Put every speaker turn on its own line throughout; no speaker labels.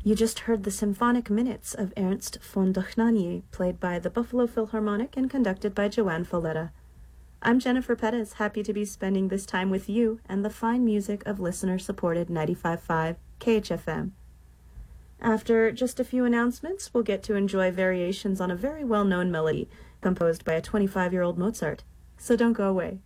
You just heard the Symphonic Minutes of Ernst von Dohnanyi, played by the Buffalo Philharmonic and conducted by Joanne Folletta. I'm Jennifer Pettis, happy to be spending this time with you and the fine music of listener-supported 95.5 KHFM. After just a few announcements, we'll get to enjoy variations on a very well-known melody composed by a 25-year-old Mozart. So don't go away.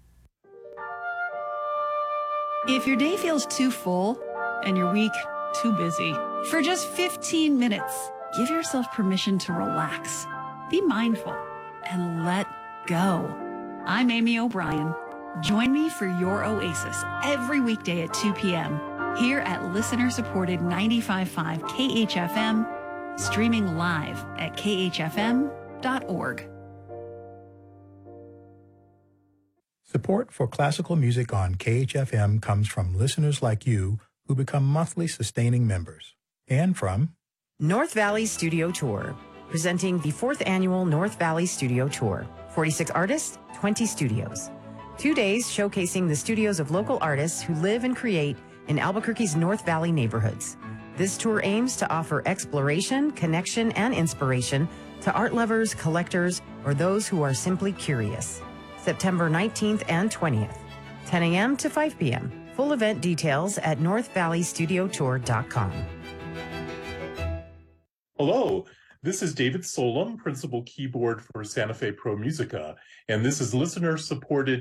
If your day feels too full and your week too busy, for just 15 minutes, give yourself permission to relax, be mindful, and let go. I'm Amy O'Brien. Join me for your oasis every weekday at 2 p.m. here at listener-supported 95.5 KHFM, streaming live at khfm.org.
Support for classical music on KHFM comes from listeners like you who become monthly sustaining members, and from
North Valley Studio Tour, presenting the 4th annual North Valley Studio Tour. 46 artists, 20 studios. 2 days showcasing the studios of local artists who live and create in Albuquerque's North Valley neighborhoods. This tour aims to offer exploration, connection, and inspiration to art lovers, collectors, or those who are simply curious. September 19th and 20th, 10 a.m. to 5 p.m. Full event details at northvalleystudiotour.com.
Hello, this is David Solom, Principal Keyboard for Santa Fe Pro Musica, and this is listener-supported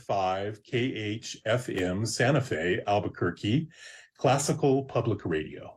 95.5 KHFM Santa Fe, Albuquerque, Classical Public Radio.